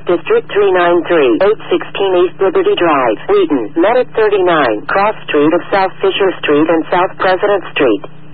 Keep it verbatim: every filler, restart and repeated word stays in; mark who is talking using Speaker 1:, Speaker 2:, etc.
Speaker 1: District three nine three, eight sixteen East Liberty Drive, Wheaton. Met at thirty-nine, Cross Street of South Fisher Street and South President Street.